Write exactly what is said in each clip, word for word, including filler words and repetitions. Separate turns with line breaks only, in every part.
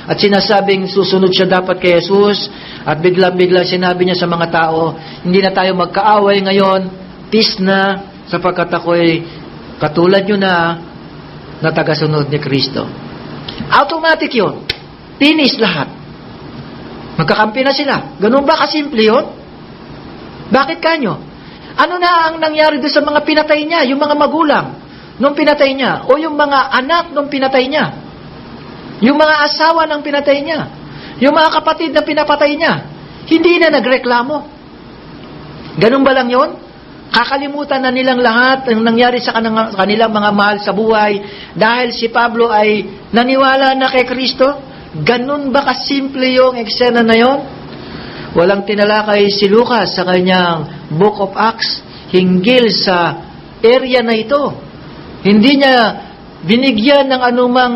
at sinasabing susunod siya dapat kay Jesus, at biglang-biglang sinabi niya sa mga tao, hindi na tayo magkaaway ngayon, peace na, sapagkat ako'y katulad nyo na na tagasunod ni Kristo. Automatic yun. Finish lahat. Magkakampi na sila. Ganun ba kasimple yun? Bakit kanyo? Ano na ang nangyari doon sa mga pinatay niya? Yung mga magulang nung pinatay niya? O yung mga anak nung pinatay niya? Yung mga asawa nang pinatay niya? Yung mga kapatid na pinapatay niya? Hindi na nagreklamo. Ganun ba lang yun? Kakalimutan na nilang lahat ang nangyari sa kanang, kanilang mga mahal sa buhay dahil si Pablo ay naniwala na kay Kristo? Ganun ba kasimple yung eksena na yon? Walang tinalakay si Lucas sa kanyang Book of Acts hinggil sa area na ito. Hindi niya binigyan ng anumang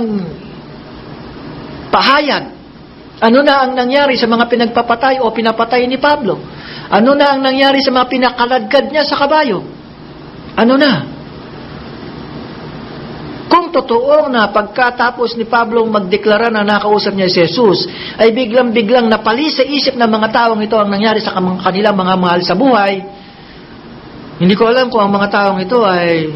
pahayag. Ano na ang nangyari sa mga pinagpapatay o pinapatay ni Pablo? Ano na ang nangyari sa mga pinakaladkad niya sa kabayo? Ano na? Kung totoo na pagkatapos ni Pablo magdeklara na nakausap niya si Jesus, ay biglang-biglang napali sa isip ng mga taong ito ang nangyari sa kanilang mga mahal sa buhay, hindi ko alam kung ang mga taong ito ay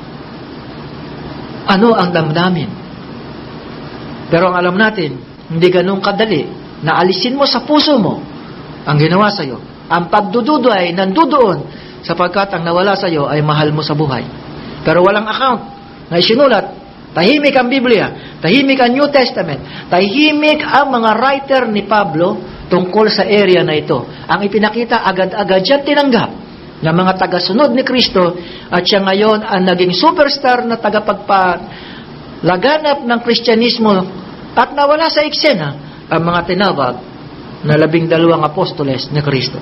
ano ang damdamin. Pero ang alam natin, hindi ganun kadali na alisin mo sa puso mo ang ginawa sa iyo. Ang pagdududo ay nandudoon sapagkat ang nawala sa iyo ay mahal mo sa buhay. Pero walang account na isinulat, tahimik ang Biblia, tahimik ang New Testament, tahimik ang mga writer ni Pablo tungkol sa area na ito. Ang ipinakita agad-agad siya tinanggap ng mga tagasunod ni Kristo at siya ngayon ang naging superstar na tagapagpalaganap ng Kristyanismo at nawala sa eksena ang mga tinawag na labing dalawang apostoles ni Kristo.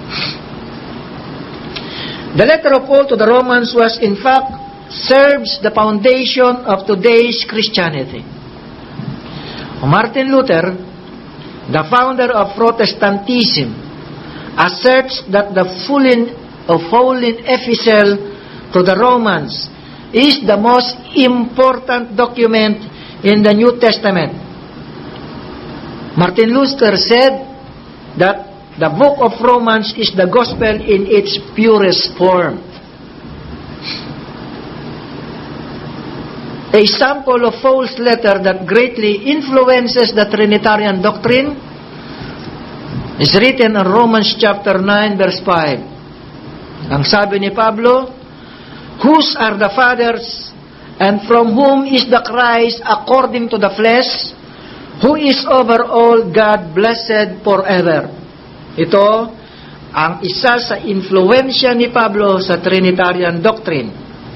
The letter of Paul to the Romans was in fact serves the foundation of today's Christianity. Martin Luther, the founder of Protestantism, asserts that the full of Pauline epistle to the Romans is the most important document in the New Testament. Martin Luther said that the book of Romans is the gospel in its purest form. A sample of Paul's letter that greatly influences the Trinitarian doctrine is written in Romans chapter nine verse five. Ang sabi ni Pablo, whose are the fathers and from whom is the Christ according to the flesh, who is over all God blessed forever. Ito ang isa sa influensya ni Pablo sa Trinitarian doctrine.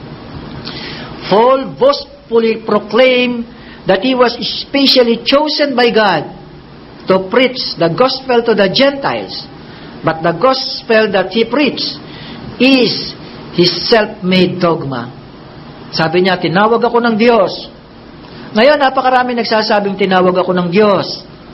Paul boastfully proclaimed that he was specially chosen by God to preach the gospel to the Gentiles, but the gospel that he preached is his self-made dogma. Sabi niya, tinawag ako ng Diyos. Ngayon, napakarami nagsasabing tinawag ako ng Diyos.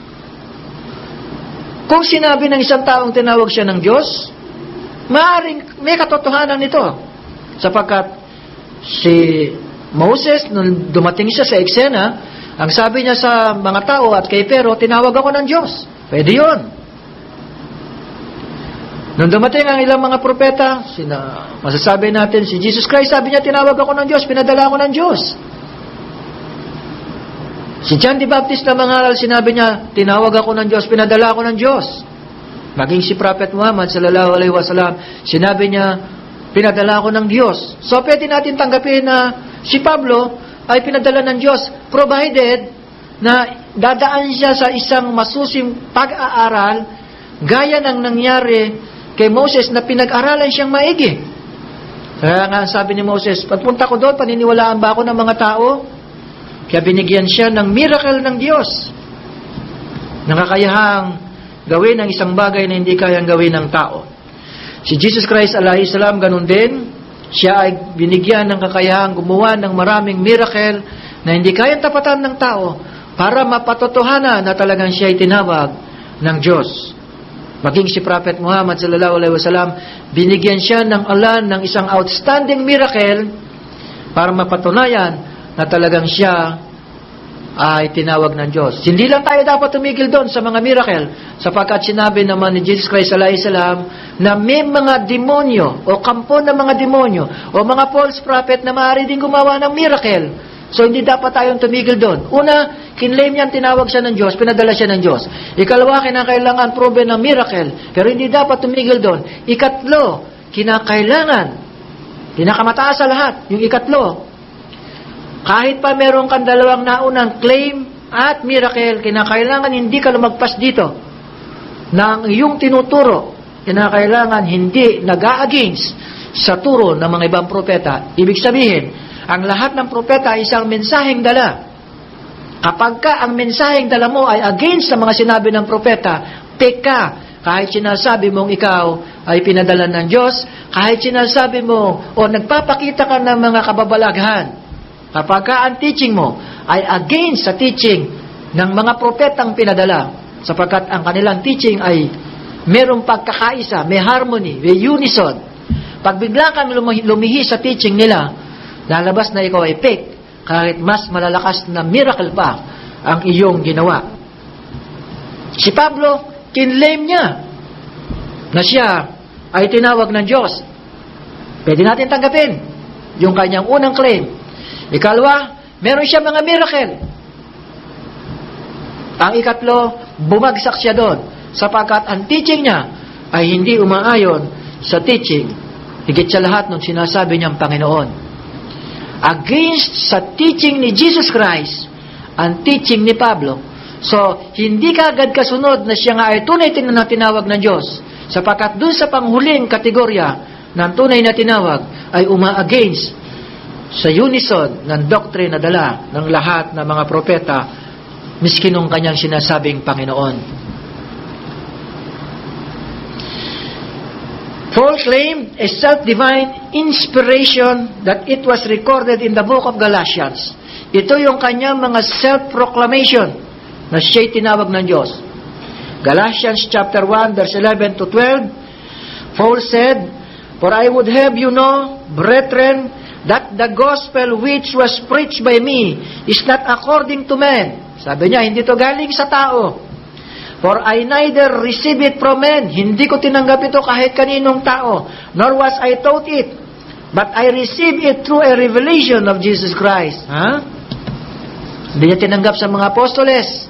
Kung sinabi ng isang taong tinawag siya ng Diyos, maaaring may katotohanan nito. Sapagkat si Moses, nung dumating siya sa eksena, ang sabi niya sa mga tao at kay Pero, tinawag ako ng Diyos. Pwede yun. Nung dumating ang ilang mga propeta, sina, masasabi natin, si Jesus Christ, sabi niya, tinawag ako ng Diyos, pinadala ako ng Diyos. Si John the Baptist na mangaral, sinabi niya, tinawag ako ng Diyos, pinadala ako ng Diyos. Maging si Prophet Muhammad, sallallahu alaihi wasallam, sinabi niya, pinadala ako ng Diyos. So, pwede natin tanggapin na si Pablo ay pinadala ng Diyos, provided na dadaan siya sa isang masusing pag-aaral, gaya ng nangyari kay Moses na pinag-aralan siyang maigi. Kaya nga, sabi ni Moses, pagpunta ko doon, paniniwalaan ba ako ng mga tao? Kaya binigyan siya ng miracle ng Diyos. Nakakayahang gawin ang isang bagay na hindi kayang gawin ng tao. Si Jesus Christ alaihi salam, ganun din. Siya ay binigyan ng kakayahang gumawa ng maraming miracle na hindi kayang tapatan ng tao para mapatotohanan na talagang siya ay tinawag ng Diyos. Maging si Prophet Muhammad sallallahu alaihi wasallam, binigyan siya ng alan ng isang outstanding miracle para mapatunayan na talagang siya ay tinawag ng Diyos. Hindi lang tayo dapat tumigil doon sa mga miracle, sapagkat sinabi naman ni Jesus Christ alayhi salam na may mga demonyo o kampo ng mga demonyo o mga false prophet na maaari din gumawa ng miracle. So hindi dapat tayong tumigil doon. Una, kinlaim niyan, tinawag siya ng Diyos, pinadala siya ng Diyos. Ikalawa, kinakailangan proven ng miracle, pero hindi dapat tumigil doon. Ikatlo, kinakailangan, pinakamataas sa lahat, yung ikatlo, kahit pa meron kang dalawang naunang claim at miracle, kinakailangan hindi ka lumagpas dito ng iyong tinuturo. Kinakailangan hindi nag-a-against sa turo ng mga ibang propeta. Ibig sabihin, ang lahat ng propeta ay isang mensaheng dala. Kapag ka ang mensaheng dala mo ay against sa mga sinabi ng propeta, teka, kahit sinasabi mong ikaw ay pinadala ng Diyos, kahit sinasabi mo o nagpapakita ka ng mga kababalaghan, kapag ka ang teaching mo ay against sa teaching ng mga propetang pinadala, sapagkat ang kanilang teaching ay merong pagkakaisa, may harmony, may unison. Pag bigla kang lumihi sa teaching nila, lalabas na ikaw ay fake, kahit mas malalakas na miracle pa ang iyong ginawa. Si Pablo, kinlaim niya na siya ay tinawag ng Diyos. Pwede natin tanggapin yung kanyang unang claim. Ikalawa, meron siya mga miracle. Ang ikatlo, bumagsak siya doon, sapagkat ang teaching niya ay hindi umaayon sa teaching, higit sa lahat nung sinasabi niyang Panginoon. Against sa teaching ni Jesus Christ, ang teaching ni Pablo. So, hindi ka agad kasunod na siya nga ay tunay na tinawag ng Diyos, sapagkat doon sa panghuling kategorya ng tunay na tinawag ay uma-against sa unison ng doctrine na dala ng lahat ng mga propeta, miski nung kanyang sinasabing Panginoon. Paul claimed a self-divine inspiration that it was recorded in the book of Galatians. Ito yung kanyang mga self-proclamation na siya'y tinawag ng Diyos. Galatians chapter one, verse eleven to twelve, Paul said, "For I would have you know, brethren, that the gospel which was preached by me is not according to men." Sabi niya, hindi to galing sa tao. "For I neither receive it from men." Hindi ko tinanggap ito kahit kaninong tao. "Nor was I taught it, but I received it through a revelation of Jesus Christ." Ha? Hindi niya tinanggap sa mga apostoles.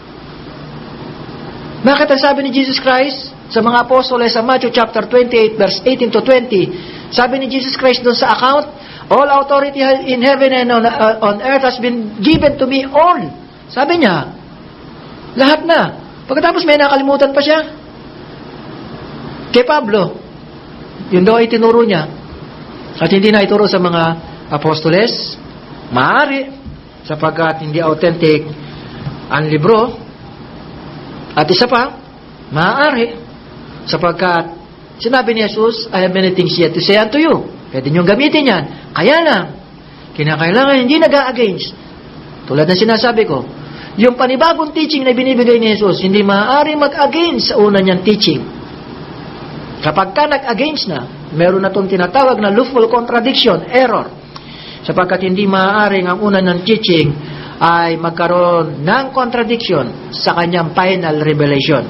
Bakit ang sabi ni Jesus Christ sa mga apostoles sa Matthew chapter twenty-eight, verse eighteen to twenty? Sabi ni Jesus Christ doon sa account, "All authority in heaven and on, uh, on earth has been given to me." All. Sabi niya, lahat na. Pagkatapos may nakalimutan pa siya. Kay Pablo, yun daw ay tinuro niya. At hindi na ituro sa mga apostoles. Maaari, sapagkat hindi authentic ang libro. At isa pa, maaari, sapagkat sinabi ni Jesus, "I have many things yet to say unto you." Pwede niyong gamitin yan. Kaya lang, kinakailangan hindi nag-a-against. Tulad na sinasabi ko, yung panibagong teaching na binibigay ni Jesus, hindi maaari mag-against sa una niyang teaching. Kapag ka nag-against na, meron na itong tinatawag na lawful contradiction, error. Sapagkat hindi maaaring ang una ng teaching ay magkaroon ng contradiction sa kanyang final revelation.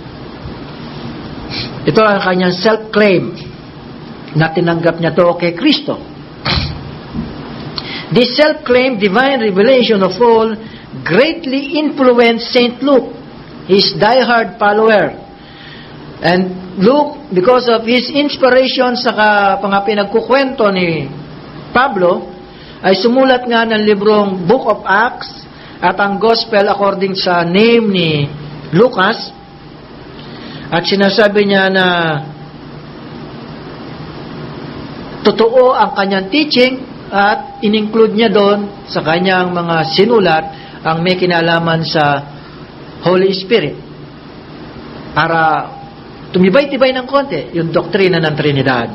Ito ang kanyang self-claim na tinanggap niya to kay Kristo. This self-claimed divine revelation of Paul greatly influenced Saint Luke, his diehard follower. And Luke, because of his inspiration sa mga pinagkukwento ni Pablo, ay sumulat nga ng librong Book of Acts at ang Gospel according sa name ni Lucas. At sinasabi niya na totoo ang kanyang teaching at in-include niya doon sa kanyang mga sinulat ang may kinalaman sa Holy Spirit para tumibay-tibay ng konti yung doktrina ng Trinidad.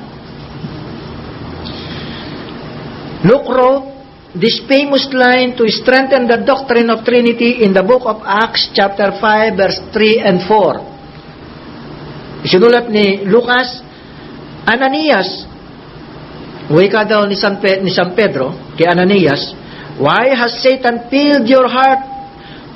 Luke wrote this famous line to strengthen the doctrine of Trinity in the book of Acts chapter five verse three and four. Isinulat ni Lucas, "Ananias," wika daw ni San, Pe- ni San Pedro kay Ananias, "why has Satan filled your heart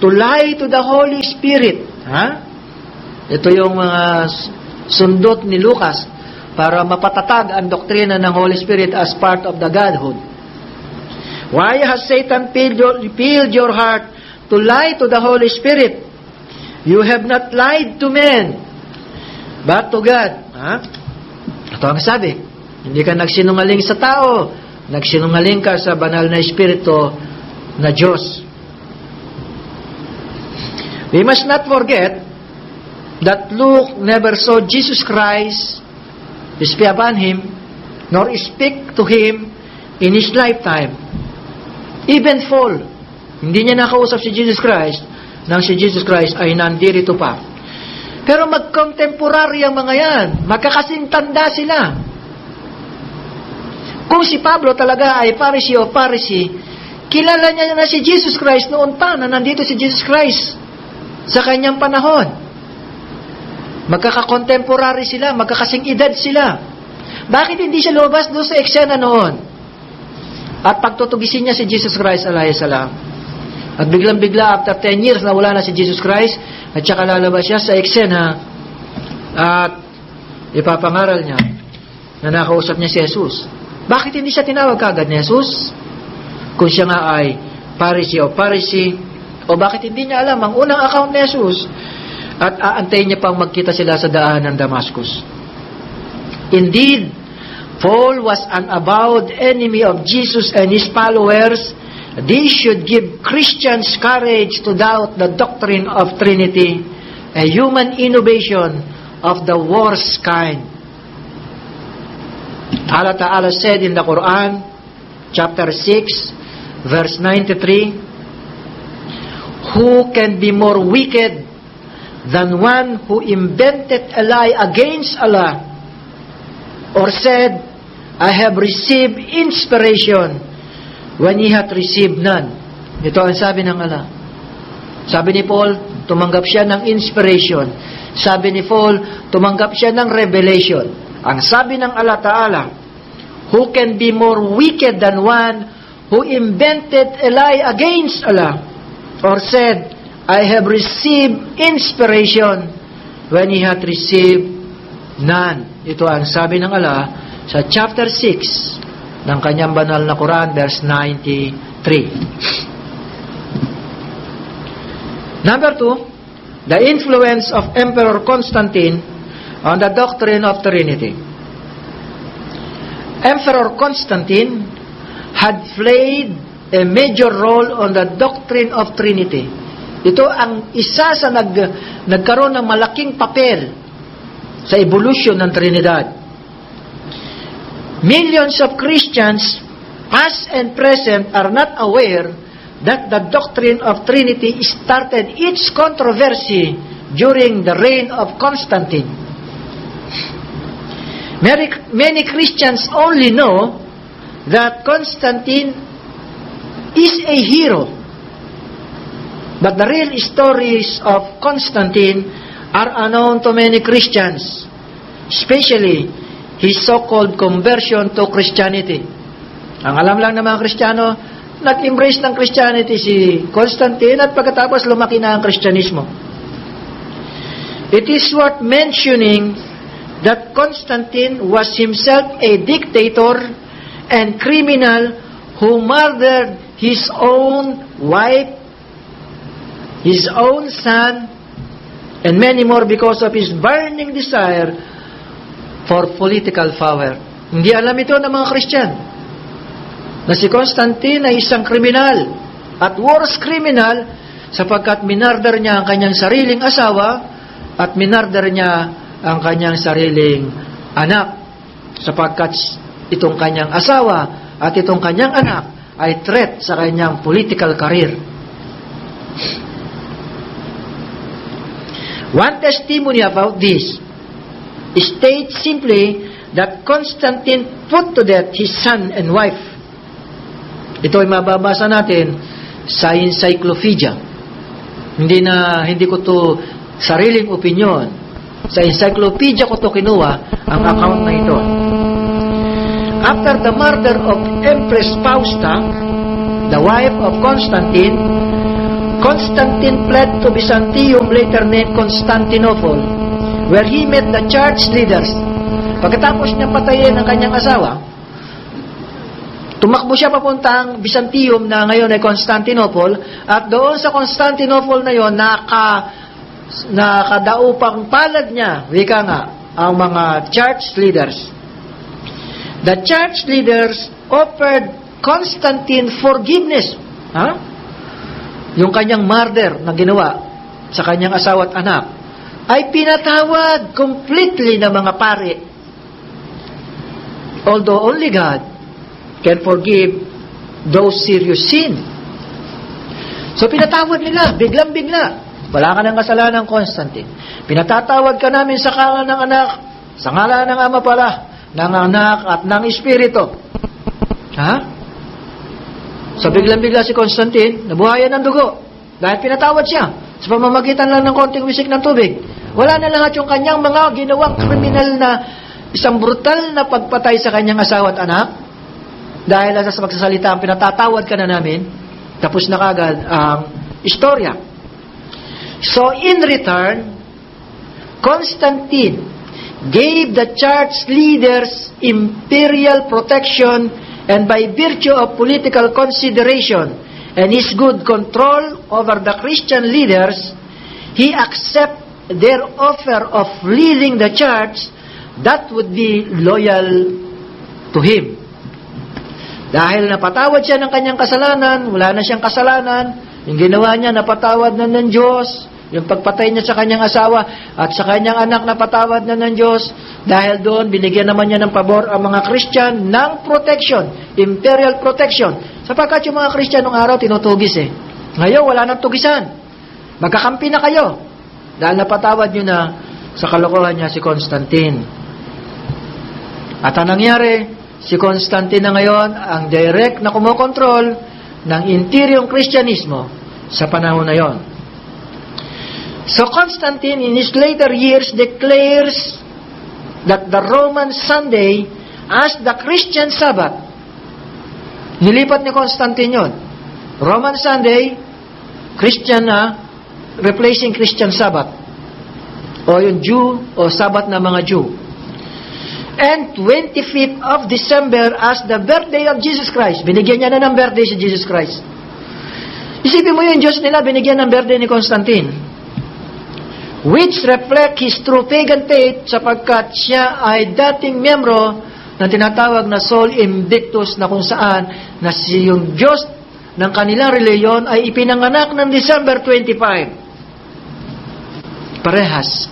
to lie to the Holy Spirit. Ha? Ito yung mga sundot ni Lucas para mapatatag ang doktrina ng Holy Spirit as part of the Godhood. Why has Satan filled your, filled your heart to lie to the Holy Spirit? You have not lied to men, but to God. Ha? Ito ang sabi. Hindi ka nagsinungaling sa tao. Nagsinungaling ka sa banal na Espiritu na Diyos. We must not forget that Luke never saw Jesus Christ, peace be upon him, nor speak to him in his lifetime. Even Paul, hindi niya nakausap si Jesus Christ nang si Jesus Christ ay nandirito pa. Pero mag-contemporary ang mga yan. Magkakasing tanda sila. Kung si Pablo talaga ay Pharisee o Pharisee, kilala niya na si Jesus Christ noon pa na nandito si Jesus Christ sa kanyang panahon. Magkaka-contemporary sila, magkakasing edad sila. Bakit hindi siya lumabas doon sa eksena noon? At pagtutugisin niya si Jesus Christ, alayhi salam. At biglang-bigla, after ten years na wala na si Jesus Christ, at saka lalabas siya sa eksena at ipapangaral niya na nakausap niya si Jesus. Bakit hindi siya tinawag kagad ni Jesus? Kung siya nga ay Pharisee o Pharisee, o bakit hindi niya alam ang unang account ni Jesus at aantayin niya pang magkita sila sa daan ng Damascus? Indeed, Paul was an avowed enemy of Jesus and his followers. This should give Christians courage to doubt the doctrine of Trinity, a human innovation of the worst kind. Allah Ta'ala said in the Quran, chapter six, verse ninety-three, who can be more wicked than one who invented a lie against Allah, or said, I have received inspiration when he had received none. Ito ang sabi ng Allah. Sabi ni Paul, tumanggap siya ng inspiration. Sabi ni Paul, tumanggap siya ng revelation. Ang sabi ng Allah Ta'ala, who can be more wicked than one who invented a lie against Allah, or said, I have received inspiration when he had received none. Ito ang sabi ng Allah sa chapter six ng kanyang banal na Quran, verse ninety-three. Number two, the influence of Emperor Constantine on the doctrine of Trinity. Emperor Constantine had played a major role on the doctrine of Trinity. Ito ang isa sa nag, nagkaroon ng malaking papel sa evolution ng Trinidad. Millions of Christians, past and present, are not aware that the doctrine of Trinity started its controversy during the reign of Constantine. Many, many Christians only know that Constantine is a hero, but the real stories of Constantine are unknown to many Christians, especially his so-called conversion to Christianity. Ang alam lang ng mga Kristiyano, nag-embrace ng Christianity si Constantine at pagkatapos lumaki na ang Kristyanismo. It is worth mentioning that Constantine was himself a dictator and criminal who murdered his own wife, his own son, and many more because of his burning desire for political power. Hindi alam ito ng mga Christian na si Constantine ay isang kriminal at worse criminal sapagkat minarder niya ang kanyang sariling asawa at minarder niya ang kanyang sariling anak sapagkat itong kanyang asawa at itong kanyang anak ay threat sa kanyang political career. One testimony about this states simply that Constantine put to death his son and wife. Ito ay mababasa natin sa encyclopedia. Hindi na hindi ko to sariling opinion. Sa encyclopedia ko to kinuha ang account na ito. After the murder of Empress Fausta, the wife of Constantine, Constantine fled to Byzantium, later named Constantinople, where he met the church leaders. Pagkatapos niyang patayin ang kanyang asawa, tumakbo siya papuntang Byzantium na ngayon ay Constantinople, at doon sa Constantinople na yon, naka, nakadaupang palad niya, wika nga, ang mga church leaders. The church leaders offered Constantine forgiveness. Ha? Yung kanyang murder na ginawa sa kanyang asawa at anak ay pinatawad completely ng mga pari. Although only God can forgive those serious sin. So pinatawad nila, biglang-bigla. Wala ka ng kasalanan, Constantine. Pinatatawad ka namin sa ngalan ng anak, sa ngalan ng ama pala, ng anak at ng espiritu. Ha? So biglang-bigla si Constantine, nabuhayan ng dugo. Dahil pinatawad siya sa pamamagitan lang ng konting wisik ng tubig. Wala na lahat yung kanyang mga ginawang kriminal na isang brutal na pagpatay sa kanyang asawa at anak. Dahil sa magsasalita, pinatatawad ka na namin, tapos na kagad ang istorya. So in return, Constantine gave the church leaders imperial protection, and by virtue of political consideration and his good control over the Christian leaders, he accepted their offer of leading the church that would be loyal to him. Dahil napatawad siya ng kanyang kasalanan, wala na siyang kasalanan, yung ginawa niya napatawad na ng Diyos, yung pagpatay niya sa kanyang asawa at sa kanyang anak napatawad na ng Diyos, dahil doon binigyan naman niya ng pabor ang mga Christian ng protection, imperial protection. Sapagkat yung mga Christian nung araw tinutugis eh. Ngayon wala nang tugisan. Magkakampi na kayo. Dahil napatawad niyo na sa kalokohan niya si Constantine. At ang nangyari, si Constantine na ngayon ang direct na kumokontrol ng interior Kristyanismo sa panahon na yon. So Constantine in his later years declares that the Roman Sunday as the Christian Sabbath. Nilipat ni Constantine yon. Roman Sunday, Christian na, replacing Christian Sabbath. O yung Jew o Sabbath na mga Jew. And twenty-fifth of December as the birthday of Jesus Christ. Binigyan niya na ng birthday si Jesus Christ. Isipin mo yung Diyos nila, binigyan ng birthday ni Constantine. Which reflect his true pagan faith sapagkat siya ay dating miyembro ng tinatawag na Sol Invictus na kung saan na si yung Diyos ng kanilang reliyon ay ipinanganak ng December twenty-fifth. Parehas.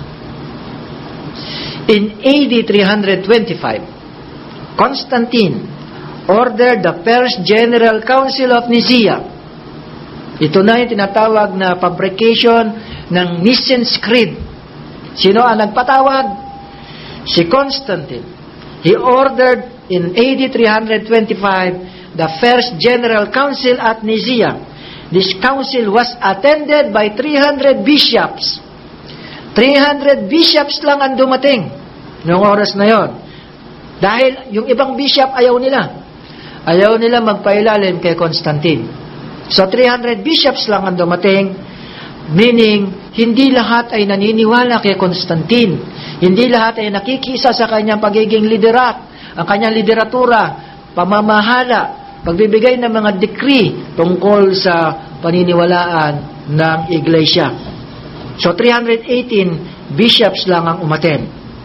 In A D three twenty-five, Constantine ordered the First General Council of Nicaea. Ito na yung tinatawag na fabrication ng Nicene Creed. Sino ang nagpatawag? Si Constantine. He ordered in A D three twenty-five the First General Council at Nicaea. This council was attended by three hundred bishops. three hundred bishops lang ang dumating noong oras na yon. Dahil yung ibang bishop ayaw nila. Ayaw nila magpailalim kay Constantine. So three hundred bishops lang ang dumating, meaning hindi lahat ay naniniwala kay Constantine. Hindi lahat ay nakikisa sa kanyang pagiging liderat, ang kanyang lideratura, pamamahala, pagbibigay ng mga decree tungkol sa paniniwalaan ng iglesia. So three hundred eighteen bishops lang ang umaten.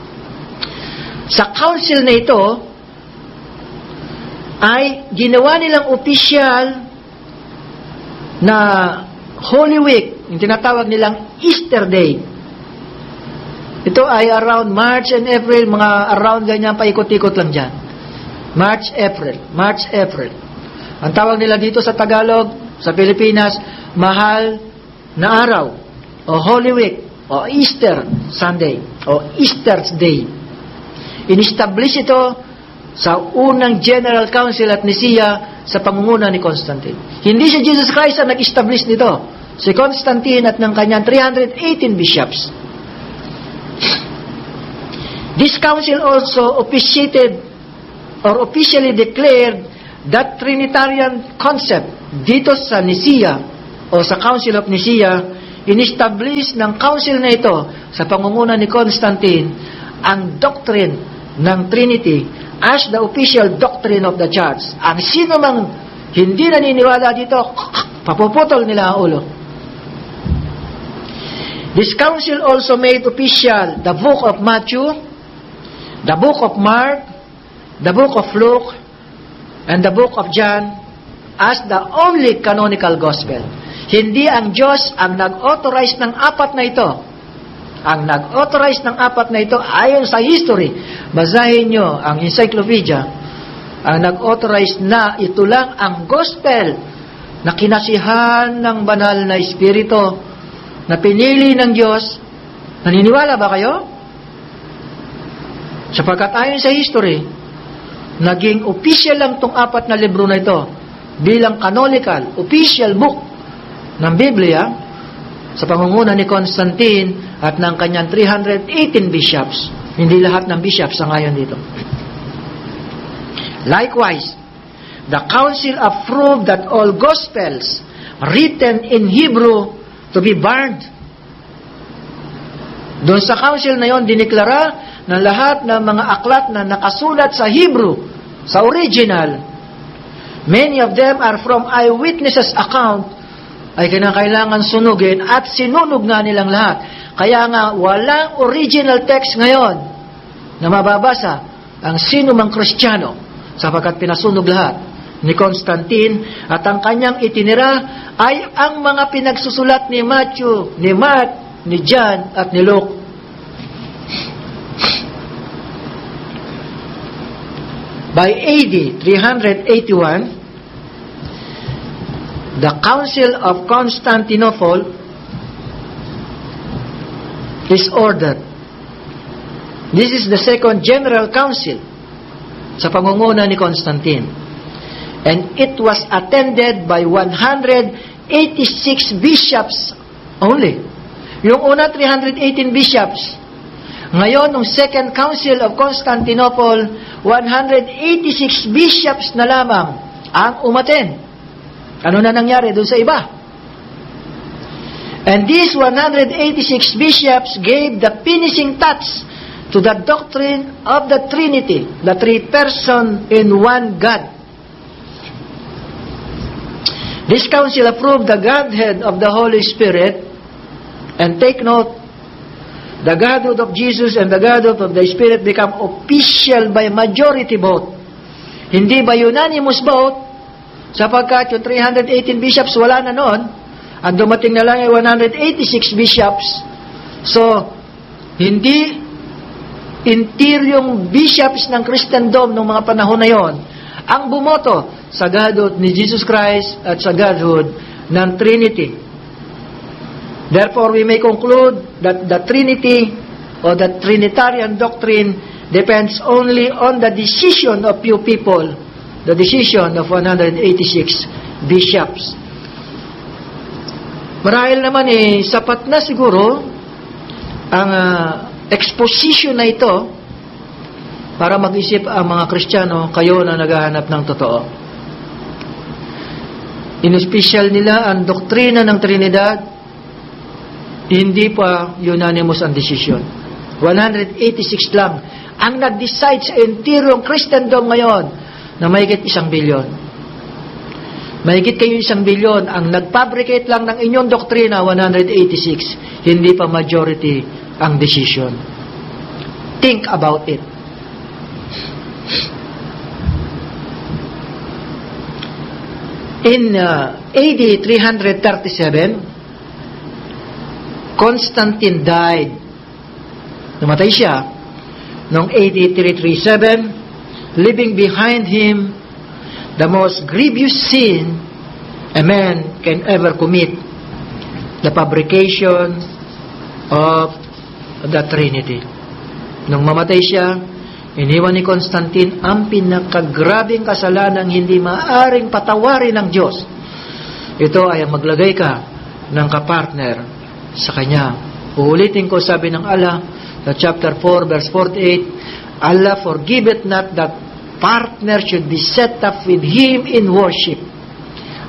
Sa council na ito ay ginawa nilang opisyal na Holy Week, yung tinatawag nilang Easter Day. Ito ay around March and April, mga around ganyan, paikot-ikot lang dyan. March, April, March, April. Ang tawag nila dito sa Tagalog, sa Pilipinas, mahal na araw, o Holy Week, o Easter Sunday, o Easter's Day. In-establish ito sa unang General Council at Nicaea sa pangunguna ni Constantine. Hindi si Jesus Christ ang nag-establish nito. Si Constantine at ng kanyang three hundred eighteen bishops. This council also officiated or officially declared that Trinitarian concept dito sa Nicaea o sa Council of Nicaea, in-establish ng council na ito sa pangunguna ni Constantine ang doctrine ng Trinity as the official doctrine of the church. Ang sino mang hindi naniniwala dito, papuputol nila ang ulo. This council also made official the book of Matthew, the book of Mark, the book of Luke, and the book of John as the only canonical gospel. Hindi ang Diyos ang nag-authorize ng apat na ito. Ang nag-authorize ng apat na ito ayon sa history. Basahin nyo ang encyclopedia. Ang nag-authorize na ito lang ang gospel na kinasihan ng banal na espiritu na pinili ng Diyos. Naniniwala ba kayo? Sapagkat ayon sa history, naging official lang itong apat na libro na ito bilang canonical, official book ng Biblia sa pangunguna ni Constantine at ng kanyang three hundred eighteen bishops. Hindi lahat ng bishops ang ayon dito. Likewise, the council approved that all gospels written in Hebrew to be burned. Doon sa council na yon, diniklara na lahat ng mga aklat na nakasulat sa Hebrew, sa original, many of them are from eyewitnesses' account, ay kinakailangan sunugin at sinunog nga nilang lahat. Kaya nga, walang original text ngayon na mababasa ang sino mang Kristiyano sapagkat pinasunog lahat ni Constantine at ang kanyang itinira ay ang mga pinagsusulat ni Matthew, ni Mark, ni John at ni Luke. By A D three eighty-one, the Council of Constantinople is ordered. This is the second General Council sa pangunguna ni Constantine. And it was attended by one hundred eighty-six bishops only. Yung una, three hundred eighteen bishops. Ngayon, nung Second Council of Constantinople, one hundred eighty-six bishops na lamang ang umaten. Ano na nangyari doon sa iba? And these one hundred eighty-six bishops gave the finishing touch to the doctrine of the Trinity, the three person in one God. This council approved the Godhead of the Holy Spirit, and take note, the Godhead of Jesus and the Godhead of the Spirit become official by majority vote. Hindi by unanimous vote, sapagkat yung three hundred eighteen bishops wala na noon, ang dumating na lang ay one hundred eighty-six bishops. So, hindi interiong bishops ng Christendom ng mga panahon na yon ang bumoto sa Godhead ni Jesus Christ at sa Godhead ng Trinity. Therefore, we may conclude that the Trinity or the Trinitarian doctrine depends only on the decision of few people, the decision of one hundred eighty-six bishops. Marahil naman eh, sapat na siguro ang uh, exposition na ito para mag-isip ang mga Kristiyano, kayo na naghahanap ng totoo. In-special nila ang doktrina ng Trinidad, hindi pa unanimous ang decision. one hundred eighty-six lang ang nag-decide sa interior Christendom ngayon na mahigit isang bilyon. Mahigit kayo isang bilyon ang nag-fabricate lang ng inyong doktrina, one hundred eighty-six. Hindi pa majority ang decision. Think about it. In uh, A D three thirty-seven, Constantine died. Namatay siya noong A D three thirty-seven, leaving behind him the most grievous sin a man can ever commit, the fabrication of the Trinity. Nung mamatay siya, iniwan ni Constantine ang pinakagrabing kasalanang hindi maaaring patawarin ng Diyos. Ito ay maglagay ka ng kapartner sa Kanya. Uulitin ko, sabi ng Allah, sa chapter four, verse forty-eight, Allah forgiveth not that partner should be set up with Him in worship.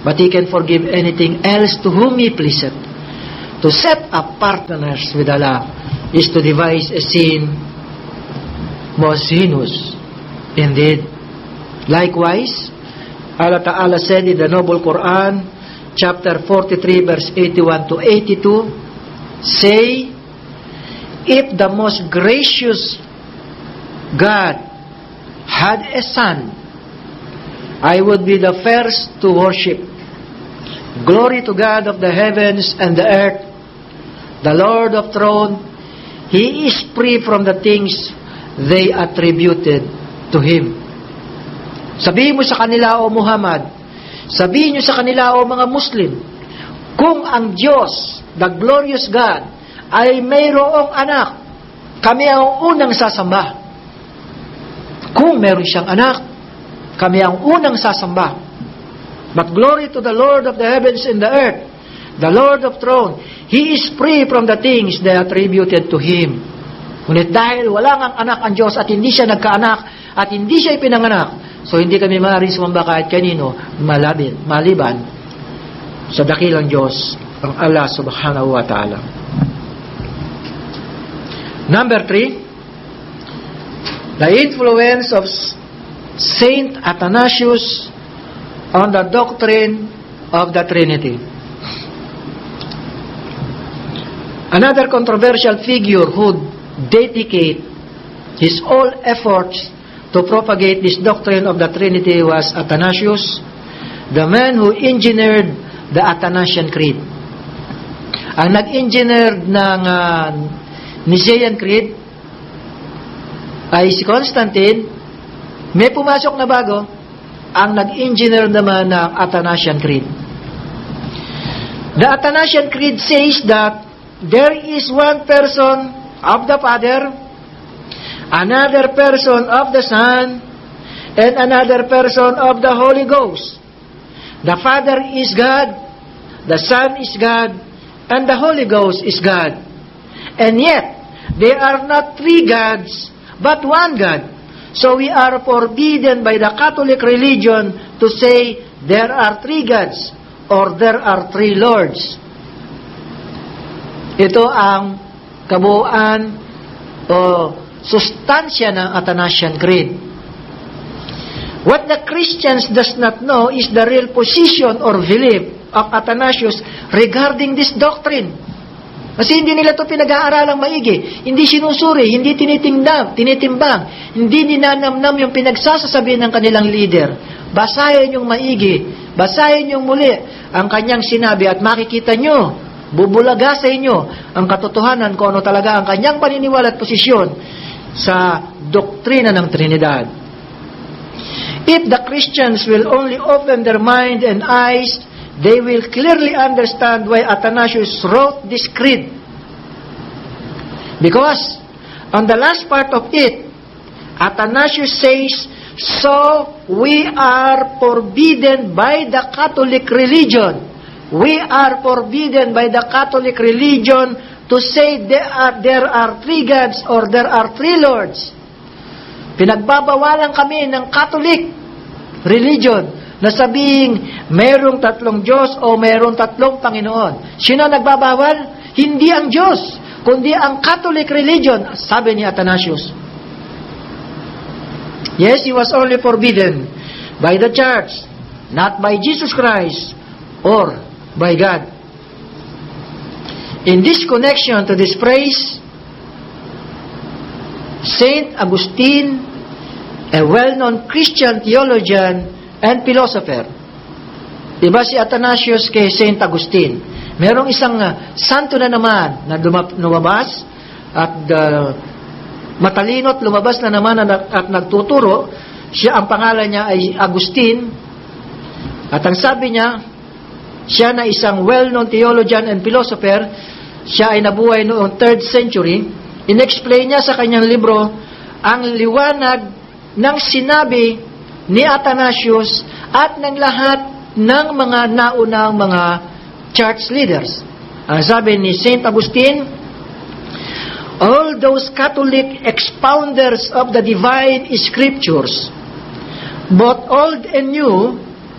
but He can forgive anything else to whom He pleaseth. To set up partners with Allah is to devise a sin most heinous indeed. Likewise, Allah Ta'ala said in the Noble Quran, chapter forty-three, verse eighty-one to eighty-two, say, if the most gracious God had a son, I would be the first to worship. Glory to God of the heavens and the earth, the Lord of throne. He is free from the things they attributed to Him. Sabihin mo sa kanila, O Muhammad, sabihin nyo sa kanila, O mga Muslim, kung ang Diyos, the glorious God, ay mayroong anak, kami ang unang sasamba. Kung meron siyang anak, kami ang unang sasamba. But glory to the Lord of the heavens and the earth, the Lord of throne. He is free from the things they attributed to Him. Ngunit dahil wala ngang anak ang Diyos at hindi siya nagkaanak at hindi siya ipinanganak, so hindi kami maaaring sumamba kahit kanino malabit, maliban sa dakilang Diyos, ang Allah subhanahu wa ta'ala. Number three, the influence of Saint Athanasius on the doctrine of the Trinity. Another controversial figure who dedicated his all efforts to propagate this doctrine of the Trinity was Athanasius, the man who engineered the Athanasian Creed. Ang nag-engineer ng uh, Nicene Creed ay si Constantine. May pumasok na bago, ang nag-engineer naman ng Athanasian Creed. The Athanasian Creed says that there is one person of the Father, another person of the Son, and another person of the Holy Ghost. The Father is God, the Son is God, and the Holy Ghost is God. And yet, they are not three gods, but one God. So we are forbidden by the Catholic religion to say there are three gods or there are three lords. Ito ang kabuuan o sustansya ng Athanasian Creed. What the Christians does not know is the real position or belief of Athanasius regarding this doctrine. Kasi hindi nila ito pinag-aaralang maigi. Hindi sinusuri, hindi tinitingdam, tinitimbang, hindi ninanamnam yung pinagsasasabi ng kanilang leader. Basahin yung maigi, basahin yung muli ang kanyang sinabi at makikita nyo, bubulaga sa inyo ang katotohanan kung ano talaga ang kanyang paniniwala at posisyon sa doktrina ng Trinidad. If the Christians will only open their mind and eyes, they will clearly understand why Athanasius wrote this creed. Because on the last part of it, Athanasius says, so we are forbidden by the Catholic religion. We are forbidden by the Catholic religion to say there are, there are three gods or there are three lords. Pinagbabawalan kami ng Catholic religion na sabing mayroong tatlong Diyos o mayroong tatlong Panginoon. Sino nagbabawal? Hindi ang Diyos, kundi ang Catholic religion, sabi ni Athanasius. Yes, he was only forbidden by the church, not by Jesus Christ or by God. In this connection to this phrase, Saint Augustine, a well-known Christian theologian and philosopher. Diba si Athanasius kay Saint Augustine? Merong isang uh, santo na naman na lumabas at uh, matalino at lumabas na naman at, at nagtuturo. Siya, ang pangalan niya ay Agustin. At ang sabi niya, siya na isang well-known theologian and philosopher. Siya ay nabuhay noong third century. In-explain niya sa kanyang libro ang liwanag ng sinabi ni Athanasius at ng lahat ng mga naunang mga church leaders. Ang sabi ni Saint Augustine, all those Catholic expounders of the divine scriptures, both old and new,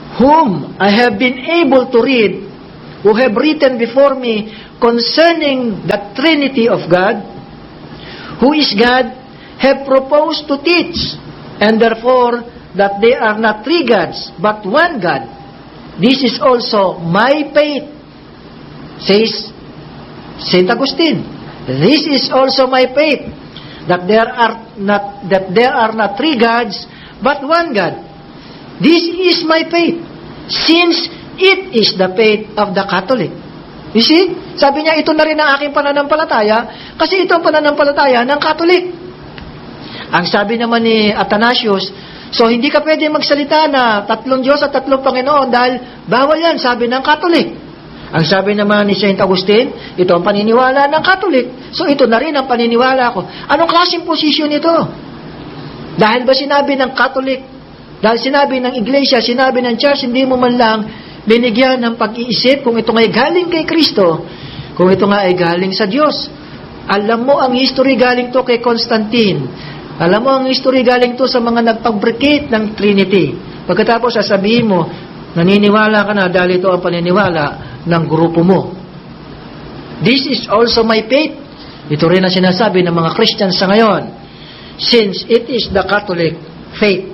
whom I have been able to read, who have written before me concerning the Trinity of God, who is God, have proposed to teach, and therefore that they are not three gods, but one God. This is also my faith, says Saint Augustine. This is also my faith, that there are not that there are not three gods, but one God. This is my faith, since it is the faith of the Catholic. You see? Sabi niya, ito na rin ang aking pananampalataya, kasi ito ang pananampalataya ng Catholic. Ang sabi naman ni Athanasius, so hindi ka pwede magsalita na tatlong Diyos at tatlong Panginoon dahil bawal yan, sabi ng Catholic. Ang sabi naman ni Saint Augustine, ito ang paniniwala ng Catholic. So ito na rin ang paniniwala ko. Anong klaseng posisyon ito? Dahil ba sinabi ng Catholic, dahil sinabi ng Iglesia, sinabi ng Church, hindi mo man lang binigyan ng pag-iisip kung ito nga ay galing kay Kristo, kung ito nga ay galing sa Diyos. Alam mo ang history galing to kay Constantine. Alam mo ang history galing to sa mga nagpag-fabricate ng Trinity. Pagkatapos sasabihin mo, naniniwala ka na dahil ito ang paniniwala ng grupo mo. This is also my faith. Ito rin ang sinasabi ng mga Christians sa ngayon, since it is the Catholic faith.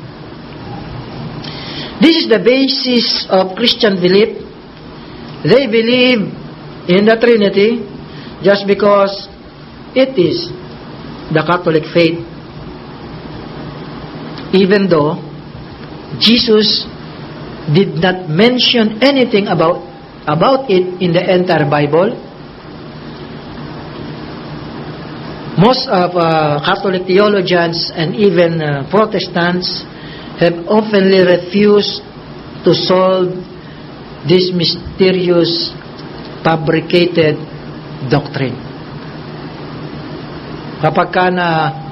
This is the basis of Christian belief. They believe in the Trinity just because it is the Catholic faith. Even though Jesus did not mention anything about about it in the entire Bible, most of uh, Catholic theologians and even uh, Protestants have openly refused to solve this mysterious fabricated doctrine. Kapag ka na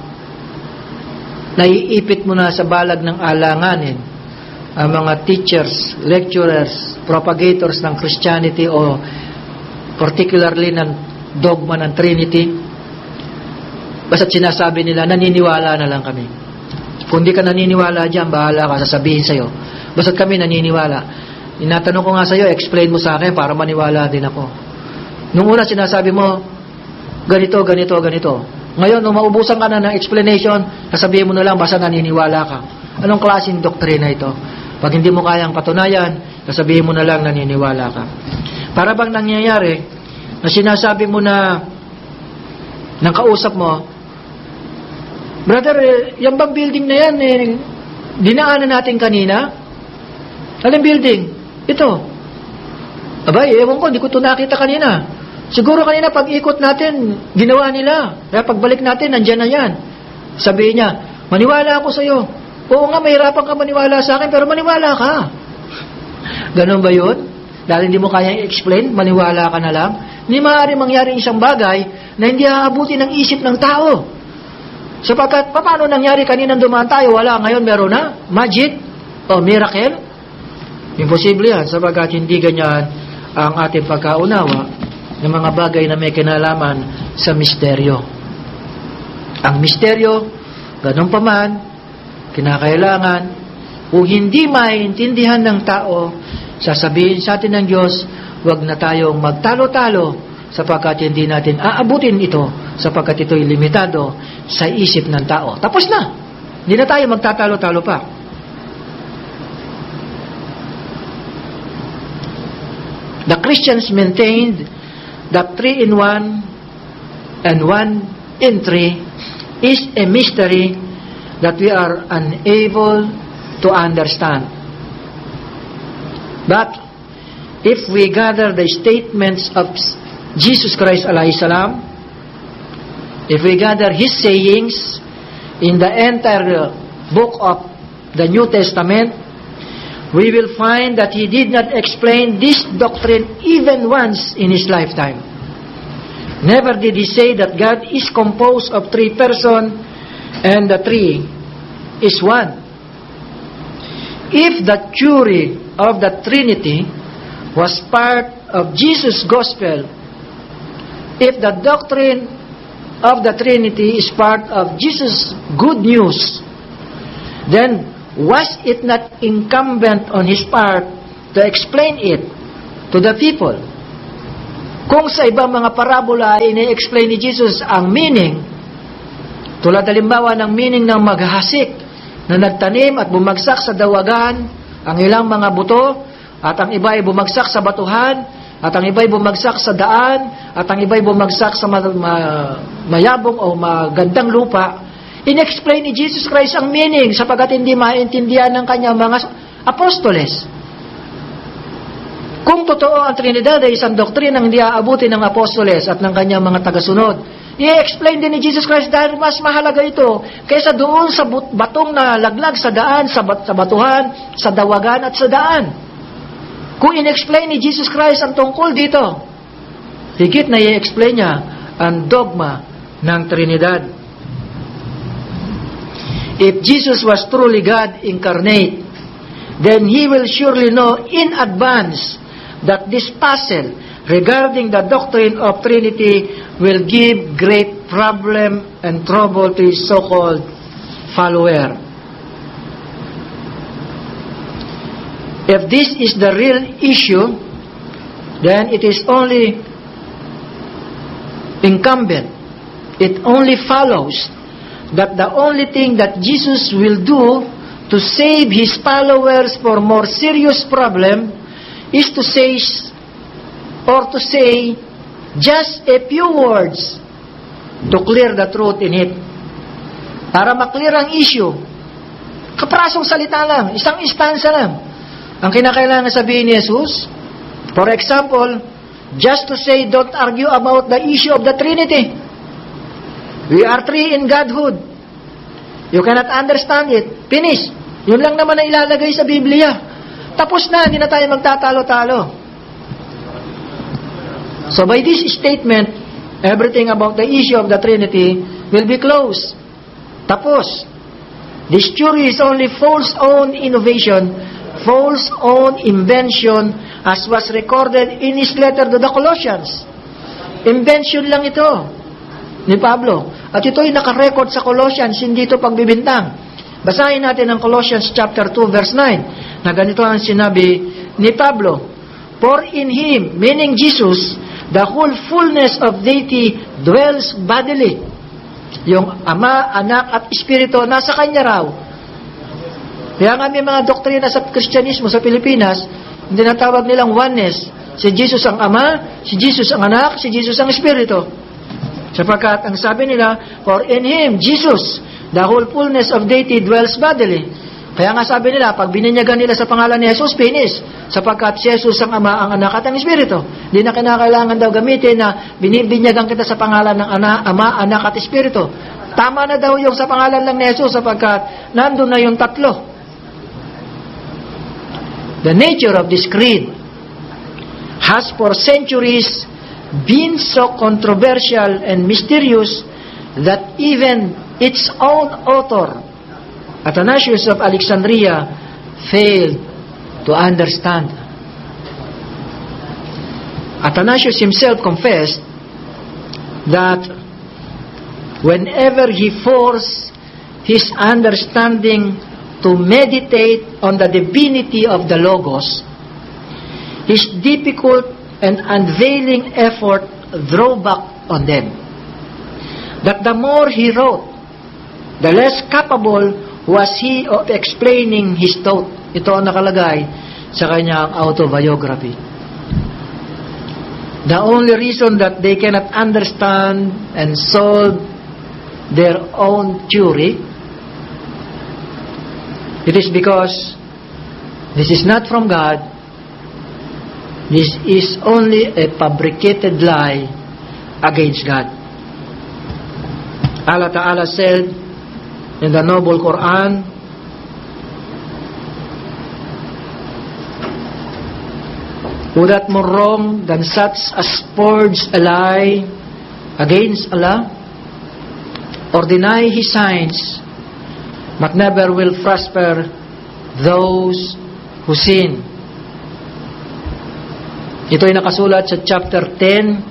naiipit mo na sa balag ng alanganin ang mga teachers, lecturers, propagators ng Christianity o particularly ng dogma ng Trinity, basta't sinasabi nila, naniniwala na lang kami. Kung di ka naniniwala dyan, bahala ka, sasabihin sa'yo. Basta't kami naniniwala. Inatanong ko nga sa'yo, explain mo sa akin para maniwala din ako. Nung una sinasabi mo, ganito, ganito, ganito. Ngayon, nung maubusan ka na ng explanation, sasabihin mo na lang, basta naniniwala ka. Anong klaseng doktrina ito? Pag hindi mo kayang patunayan, sasabihin mo na lang naniniwala ka. Para bang nangyayari, na sinasabi mo na, ng kausap mo, brother, yung bang building na yan, eh, dinaanan natin kanina? Anong building? Ito. Abay, ewan ko, hindi ko ito nakita kanina. Siguro kanina pag-ikot natin, ginawa nila. Kaya pagbalik natin, nandyan na yan. Sabihin niya, maniwala ako sa'yo. Oo nga, mahirapan ka maniwala sa akin, pero maniwala ka. Ganun ba yun? Dahil hindi mo kaya i-explain, maniwala ka na lang. Hindi maaari mangyari isang bagay na hindi aabuti ng isip ng tao. Sapagkat, paano nangyari kaninang dumaan tayo? Wala, ngayon meron na? Magic? O miracle? Imposible yan, sapagkat hindi ganyan ang ating pagkaunawa ng mga bagay na may kinalaman sa misteryo. Ang misteryo, ganun pa man, kinakailangan, kung hindi maintindihan ng tao, sasabihin sa atin ng Diyos, huwag na tayong magtalo-talo, sapagkat hindi natin aabutin ito, sapagkat ito'y limitado sa isip ng tao. Tapos na. Hindi na tayo magtatalo-talo pa. The Christians maintained that three in one and one in three is a mystery that we are unable to understand. But if we gather the statements of Jesus Christ alayhi salam, if we gather His sayings in the entire book of the New Testament, we will find that He did not explain this doctrine even once in His lifetime. Never did He say that God is composed of three persons and the three is one. If the theory of the Trinity was part of Jesus' gospel, if the doctrine of the Trinity is part of Jesus' good news, then was it not incumbent on his part to explain it to the people? Kung sa ibang mga parabola, ini-explain ni Jesus ang meaning, tulad halimbawa ng meaning ng maghahasik na nagtanim at bumagsak sa dawagan, ang ilang mga buto, at ang iba ay bumagsak sa batuhan, at ang iba ay bumagsak sa daan, at ang iba ay bumagsak sa ma- ma- mayabong o magandang lupa. In-explain ni Jesus Christ ang meaning sapagkat hindi maintindihan ng kanyang mga apostoles. Kung totoo ang Trinidad ay isang doktrinang hindi aabutin ng apostoles at ng kanyang mga tagasunod, i-explain din ni Jesus Christ dahil mas mahalaga ito kaysa doon sa batong na laglag sa daan, sa, bat- sa batuhan, sa dawagan at sa daan. Kung in-explain ni Jesus Christ ang tungkol dito, higit na i-explain niya ang dogma ng Trinidad. If Jesus was truly God incarnate, then He will surely know in advance that this puzzle regarding the doctrine of Trinity will give great problem and trouble to His so-called follower. If this is the real issue, then it is only incumbent, it only follows that the only thing that Jesus will do to save His followers for more serious problem is to say or to say just a few words to clear the truth in it. Para maklear ang issue, kaprasong salita lang, isang istansa lang ang kinakailangan sabihin ni Jesus. For example, just to say, don't argue about the issue of the Trinity. We are three in Godhood. You cannot understand it. Finish. Yun lang naman na ilalagay sa Biblia. Tapos na, hindi na tayo magtatalo-talo. So by this statement, everything about the issue of the Trinity will be closed. Tapos. This theory is only false own innovation, false own invention, as was recorded in his letter to the Colossians. Invention lang ito ni Pablo. At ito'y nakarecord sa Colossians, hindi ito pagbibintang. Basahin natin ang Colossians chapter two verse nine, na ganito ang sinabi ni Pablo, for in Him, meaning Jesus, the whole fullness of deity dwells bodily. Yung Ama, Anak at Espiritu, nasa Kanya raw. Kaya nga may mga doktrina sa Kristyanismo sa Pilipinas, hindi natawag nilang oneness. Si Jesus ang Ama, si Jesus ang Anak, si Jesus ang Espiritu. Sapagkat ang sabi nila, for in Him, Jesus, the whole fullness of deity dwells bodily. Kaya nga sabi nila, pag bininyagan nila sa pangalan ni Jesus, finish. Sapagkat si Jesus ang Ama, ang Anak at ang Espiritu. Hindi na kinakailangan daw gamitin na binibinyagan kita sa pangalan ng ana, Ama, Anak at Espiritu. Tama na daw yung sa pangalan lang ni Jesus sapagkat nandun na yung tatlo. The nature of this creed has for centuries been so controversial and mysterious that even its own author, Athanasius of Alexandria, failed to understand. Athanasius himself confessed that whenever he forced his understanding to meditate on the divinity of the Logos, his difficult and unavailing effort drove back on them. That the more he wrote, the less capable was he of explaining his thought. Ito ang nakalagay sa kanyang autobiography. The only reason that they cannot understand and solve their own theory, it is because this is not from God. This is only a fabricated lie against God. Allah Ta'ala said in the Noble Quran, who that more wrong than such as forge a lie against Allah or deny His signs, but never will prosper those who sin. Ito ay nakasulat sa chapter ten,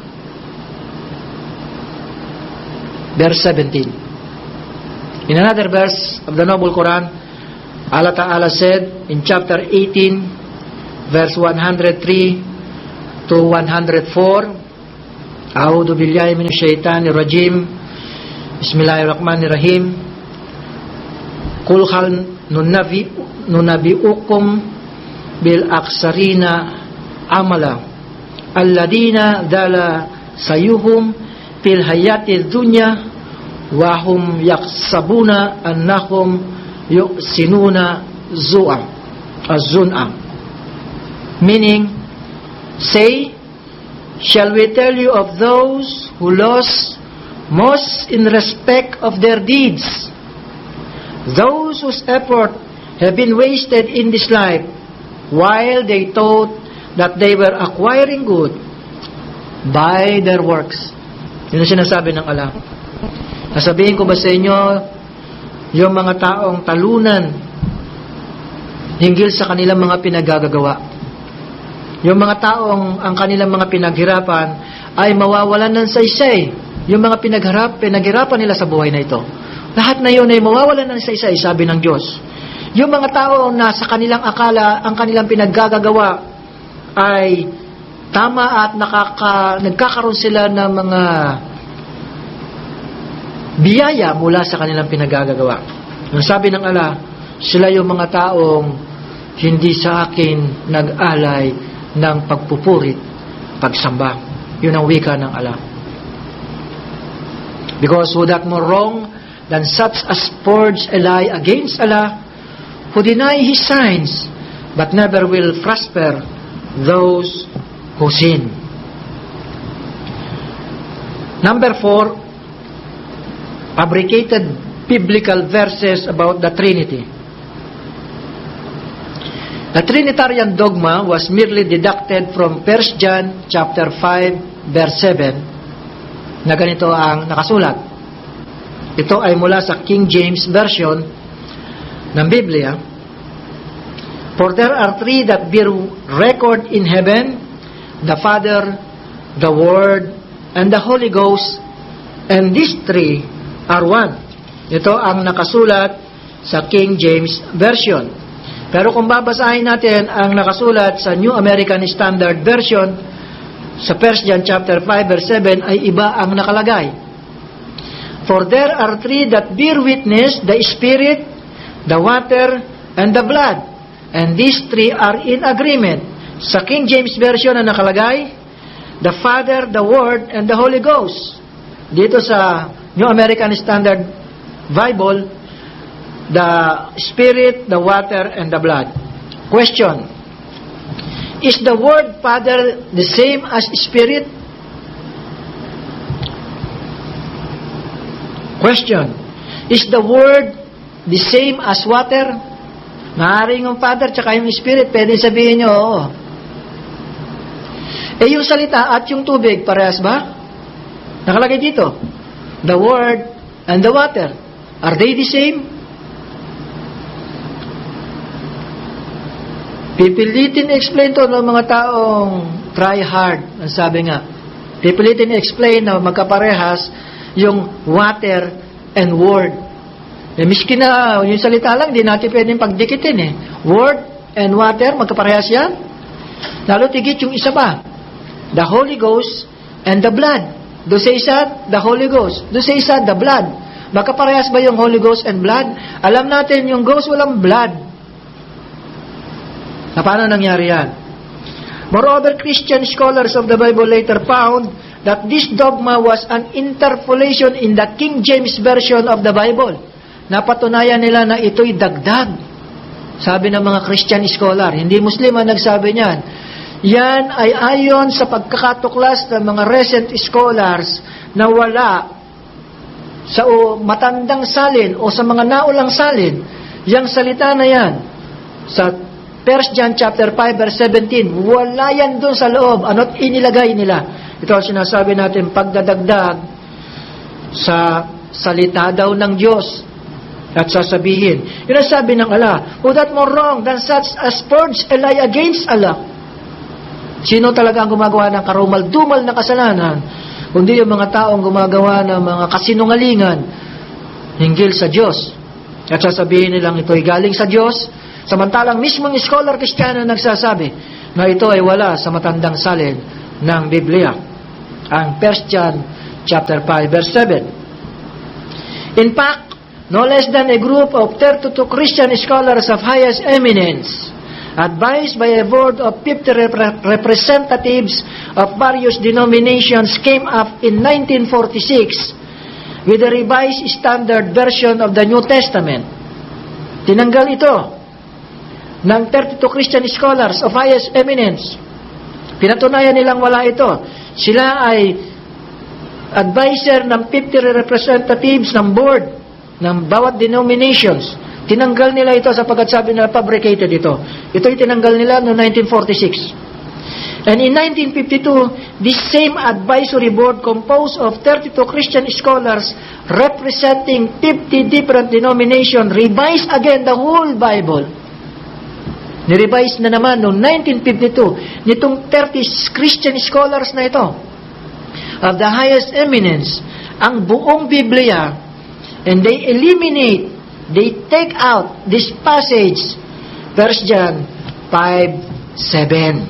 verse seventeen. In another verse of the Noble Quran, Allah Ta'ala said in chapter eighteen, verse one hundred three to one hundred four, A'udhu billahi minash shaitanir rajim. Bismillahirrahmanirrahim. Qul hal nunabi nunabiukum bil aksarina amala alladina dala sayuhum fil hayati dunya wa hum yaksabuna annahum yusinuna zu'a az-zun'a. Meaning, say, shall we tell you of those who lost most in respect of their deeds, those whose effort have been wasted in this life, while they thought that they were acquiring good by their works. Yun ang sinasabi ng Allah. Nasabihin ko ba sa inyo, yung mga taong talunan hinggil sa kanilang mga pinagagagawa, yung mga taong ang kanilang mga pinaghirapan ay mawawalan ng saysay, yung mga pinagharap, pinaghirapan nila sa buhay na ito, lahat na yun ay mawawalan ng saysay, sabi ng Diyos. Yung mga taong nasa kanilang akala ang kanilang pinaggagawa ay tama at nakaka, nagkakaroon sila ng mga biyaya mula sa kanilang pinagagagawa. Ang sabi ng Allah, sila yung mga taong hindi sa akin nag-alay ng pagpupurit, pagsamba. Yun ang wika ng Allah. Because who that more wrong than such as forge a lie against Allah, who deny His signs, but never will prosper those who sin. Number four, fabricated biblical verses about the Trinity. The Trinitarian dogma was merely deducted from First John chapter five verse seven, na ganito ang nakasulat. Ito ay mula sa King James Version ng Biblia. For there are three that bear record in heaven, the Father, the Word, and the Holy Ghost, and these three are one. Ito ang nakasulat sa King James Version. Pero kung babasahin natin ang nakasulat sa New American Standard Version, sa First John chapter five verse seven ay iba ang nakalagay. For there are three that bear witness, the Spirit, the water, and the blood. And these three are in agreement. Sa King James Version na nakalagay, the Father, the Word, and the Holy Ghost. Dito sa New American Standard Bible, the Spirit, the water, and the blood. Question: is the word Father the same as Spirit? Question: is the word the same as water? Maaaring yung Father tsaka yung Spirit, pwede sabihin nyo, oo. Eh yung salita at yung tubig, parehas ba? Nakalagay dito, the word and the water, are they the same? Pipilitin i-explain to ng mga taong try hard, ang sabi nga. Pipilitin i-explain na magkaparehas yung water and word. Eh, miskin na yung salita lang, di natin pwedeng pagdikitin eh. Word and water, magkaparehas yan. Lalo tigit yung isa pa, the Holy Ghost and the blood. Doon sa isa, the Holy Ghost. Doon sa isa, the blood. Magkaparehas ba yung Holy Ghost and blood? Alam natin, yung ghost walang blood. Na paano nangyari yan? Moreover, Christian scholars of the Bible later found that this dogma was an interpolation in the King James Version of the Bible. Napatunayan nila na ito'y dagdag. Sabi ng mga Christian scholar, hindi Muslim ang nagsabi niyan. Yan ay ayon sa pagkakatuklas ng mga recent scholars na wala sa o, matandang salin o sa mga naulang salin. Yang salita na yan sa First John chapter five verse seventeen, wala yan doon sa loob. Ano't inilagay nila? Ito ang sinasabi natin, pagdadagdag sa salita daw ng Diyos. At sasabihin, yun ang sabi ng Allah, who that more wrong than such as forge a lie against Allah? Sino talaga ang gumagawa ng karumal-dumal na kasalanan? Kundi yung mga taong gumagawa ng mga kasinungalingan hinggil sa Diyos. At sasabihin nilang ito'y galing sa Diyos, samantalang mismong scholar Kristiyano nagsasabi na ito ay wala sa matandang salin ng Biblia. Ang First John chapter five verse seven. In fact, no less than a group of thirty-two Christian scholars of highest eminence, advised by a board of fifty rep- representatives of various denominations, came up in nineteen forty-six with a revised standard version of the New Testament. Tinanggal ito ng thirty-two Christian scholars of highest eminence. Pinatunayan nilang wala ito. Sila ay advisor ng fifty representatives ng board ng bawat denominations. Tinanggal nila ito sapagkat sabi nila fabricated ito. Ito'y tinanggal nila noong nineteen forty-six. And in nineteen fifty-two, this same advisory board composed of thirty-two Christian scholars representing fifty different denominations revised again the whole Bible. Nirevise na naman noong nineteen fifty-two nitong thirty Christian scholars na ito of the highest eminence ang buong Biblia, and they eliminate, they take out this passage, First John five seven,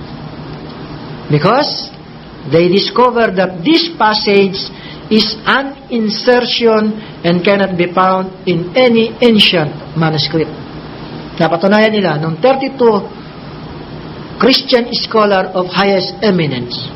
because they discover that this passage is an insertion and cannot be found in any ancient manuscript. Napatunayan nila noong thirty-two Christian scholar of highest eminence.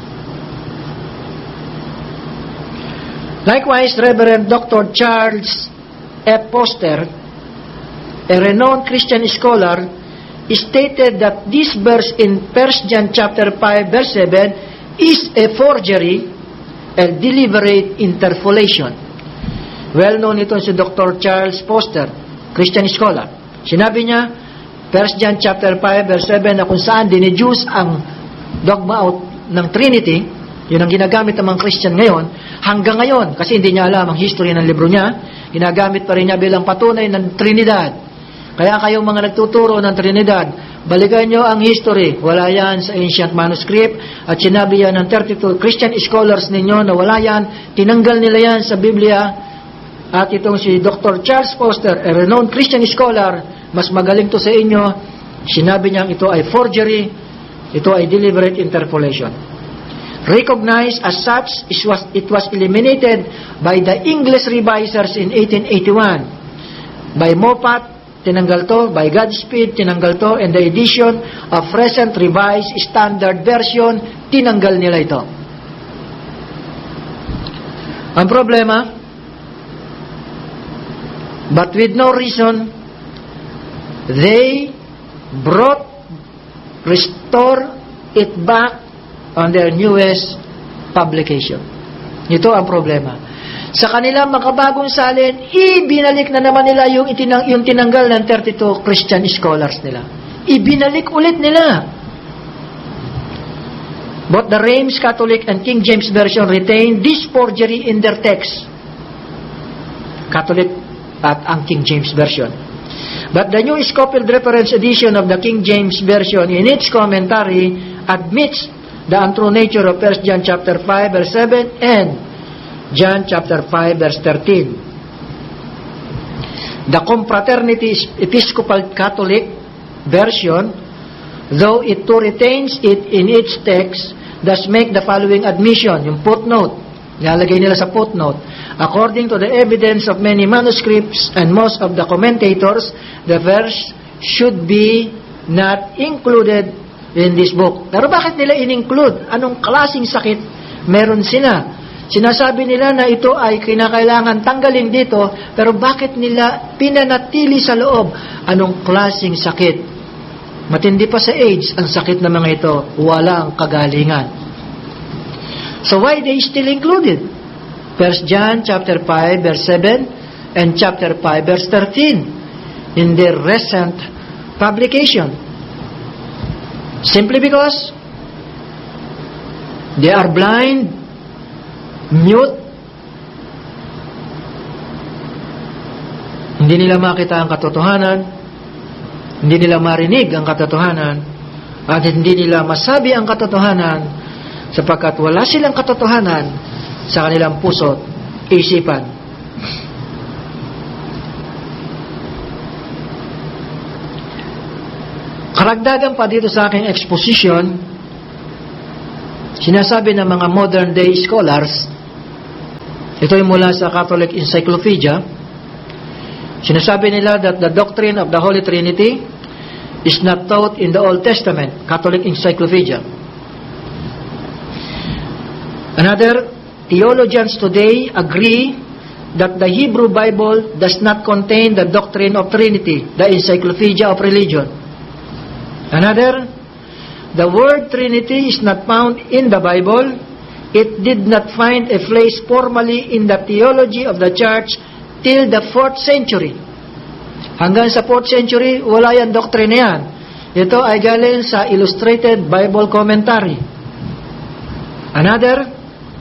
Likewise, Reverend Doctor Charles F. Foster, a renowned Christian scholar, stated that this verse in First John chapter five verse seven is a forgery and deliberate interpolation. Well known ito si Doctor Charles Foster, Christian scholar. Sinabi niya, First John chapter five verse seven, na kung saan dineduce ang dogma out ng Trinity, yun ang ginagamit ng mga Christian ngayon, hanggang ngayon, kasi hindi niya alam ang history ng libro niya, ginagamit pa rin niya bilang patunay ng Trinidad. Kaya kayong mga nagtuturo ng Trinidad, balikan nyo ang history. Wala yan sa ancient manuscript, at sinabi yan ng thirty-two Christian scholars ninyo na wala yan, tinanggal nila yan sa Biblia. At itong si Doctor Charles Foster, a renowned Christian scholar, mas magaling to sa inyo, sinabi niya ito ay forgery, ito ay deliberate interpolation. Recognized as such, it was, it was eliminated by the English revisers in eighteen eighty-one. By Moffat, tinanggal to. By Godspeed, tinanggal to. And the edition of present revised standard version, tinanggal nila ito. Ang problema, but with no reason, they brought, restore it back on their newest publication. Ito ang problema. Sa kanilang makabagong salin, ibinalik na naman nila yung, itinang, yung tinanggal ng thirty-two Christian scholars nila. Ibinalik ulit nila. Both the Reims Catholic and King James Version retain this forgery in their text. Catholic at ang King James Version. But the New Scofield Reference Edition of the King James Version in its commentary admits the untrue nature of First John chapter five verse seven and John chapter five verse thirteen. The Confraternity Episcopal Catholic version, though it too retains it in its text, does make the following admission, yung footnote, nilalagay nila sa footnote. According to the evidence of many manuscripts and most of the commentators, the verse should be not included in this book. Pero bakit nila in-include? Anong klaseng sakit meron sila? Sinasabi nila na ito ay kinakailangan tanggalin dito, pero bakit nila pinanatili sa loob? Anong klaseng sakit? Matindi pa sa AIDS ang sakit ng mga ito. Walang kagalingan. So why they still included? First John chapter five verse seven and chapter five verse thirteen in their recent publication. Simply because they are blind, mute, hindi nila makita ang katotohanan, hindi nila marinig ang katotohanan, at hindi nila masabi ang katotohanan sapagkat wala silang katotohanan sa kanilang puso, isipan. Karagdagan pa dito sa aking exposition, sinasabi ng mga modern day scholars, ito ay mula sa Catholic Encyclopedia, sinasabi nila that the doctrine of the Holy Trinity is not taught in the Old Testament, Catholic Encyclopedia. Another, theologians today agree that the Hebrew Bible does not contain the doctrine of Trinity, the Encyclopedia of Religion. Another, the word Trinity is not found in the Bible. It did not find a place formally in the theology of the church till the fourth century. Hanggang sa fourth century, wala yan doktrina yan. Ito ay galing sa Illustrated Bible Commentary. Another,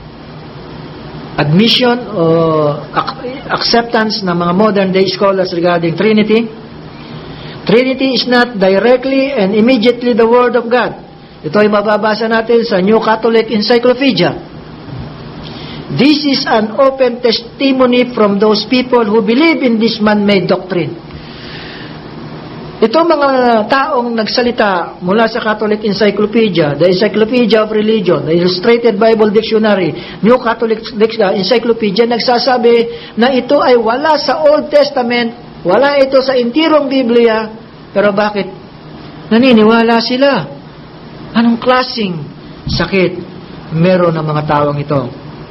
admission or acceptance ng mga modern day scholars regarding Trinity. Trinity is not directly and immediately the Word of God. Ito ay mababasa natin sa New Catholic Encyclopedia. This is an open testimony from those people who believe in this man-made doctrine. Itong mga taong nagsalita mula sa Catholic Encyclopedia, the Encyclopedia of Religion, the Illustrated Bible Dictionary, New Catholic Encyclopedia, nagsasabi na ito ay wala sa Old Testament, wala ito sa intirong Biblia, pero bakit? Naniniwala sila. Anong klaseng sakit meron ng mga taong ito?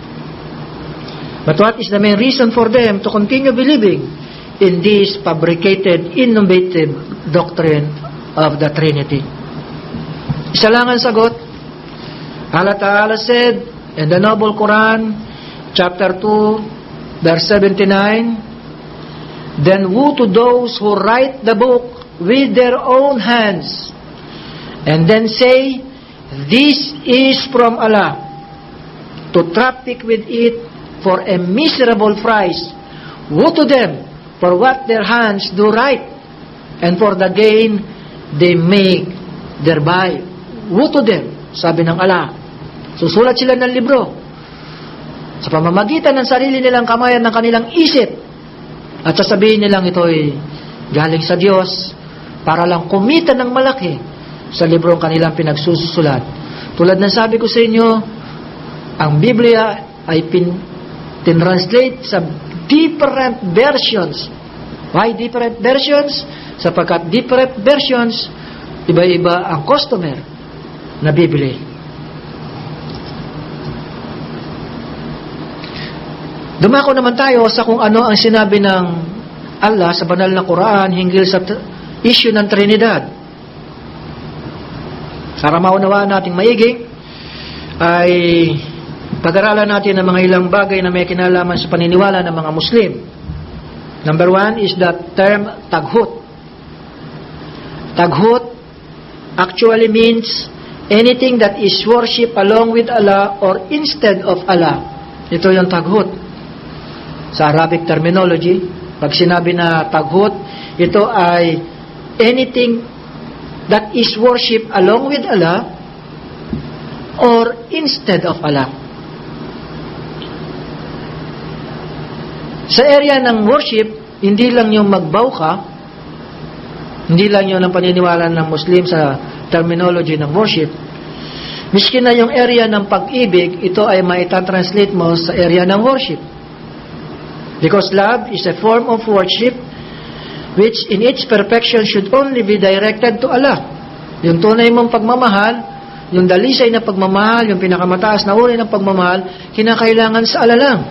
But what is the main reason for them to continue believing in this fabricated, innovative doctrine of the Trinity? Isa lang ang sagot. Allah Ta'ala said in the Noble Quran, chapter two, verse seventy-nine, "Then woe to those who write the book with their own hands, and then say, this is from Allah, to traffic with it for a miserable price. Woe to them for what their hands do write, and for the gain they make thereby." Woe to them, sabi ng Allah. Susulat sila ng libro sa pamamagitan ng sarili nilang kamayan ng kanilang isip, at sasabihin nilang ito'y galing sa Diyos para lang kumita ng malaki sa librong kanilang pinagsusulat. Tulad ng sabi ko sa inyo, ang Biblia ay pin, tinranslate sa different versions. Why different versions? Sapagkat different versions, iba-iba ang customer na bibili. Dumako naman tayo sa kung ano ang sinabi ng Allah sa banal na Quran hinggil sa t- issue ng Trinidad. Para maunawaan nating maigi, ay pag-aralan natin ang mga ilang bagay na may kinalaman sa paniniwala ng mga Muslim. Number one is the term taghut. Taghut actually means anything that is worship along with Allah or instead of Allah. Ito yung taghut. Sa Arabic terminology, pag sinabi na taghut, ito ay anything that is worship along with Allah or instead of Allah. Sa area ng worship, hindi lang yung magbow ka, hindi lang yung ang paniniwala ng Muslim sa terminology ng worship. Miskin na yung area ng pag-ibig, ito ay maita-translate mo sa area ng worship. Because love is a form of worship which in its perfection should only be directed to Allah. Yung tunay mong pagmamahal, yung dalisay na pagmamahal, yung pinakamataas na uri ng pagmamahal, kinakailangan sa Allah lang.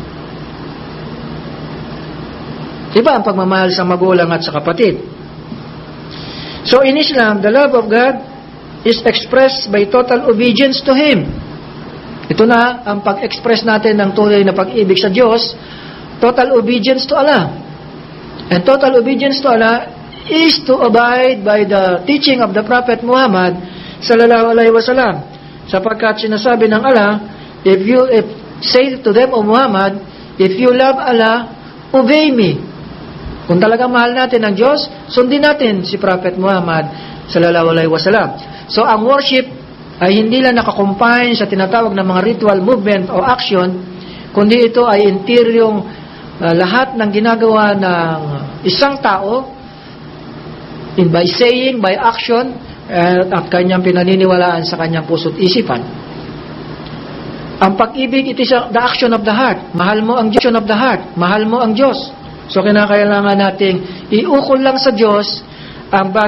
Iba ang pagmamahal sa magulang at sa kapatid. So in Islam, the love of God is expressed by total obedience to Him. Ito na ang pag-express natin ng tunay na pag-ibig sa Diyos, total obedience to Allah. And total obedience to Allah is to abide by the teaching of the Prophet Muhammad sallallahu alaihi wasallam. Sapagkat sinasabi ng Allah, if you if, say to them, O Muhammad, if you love Allah, obey me. Kung talagang mahal natin ang Diyos, sundin natin si Prophet Muhammad sallallahu alaihi wasallam. So ang worship ay hindi lang nakakumpine sa tinatawag na mga ritual movement o action, kundi ito ay interiong uh, lahat ng ginagawa ng isang tao in by saying, by action, uh, at kanyang pinaniniwalaan sa kanyang puso't isipan. Ang pag-ibig, it is the action of the heart. Mahal mo ang Diyos, action of the heart. Mahal mo ang Diyos. So kinakailangan nating iukol lang sa Diyos ang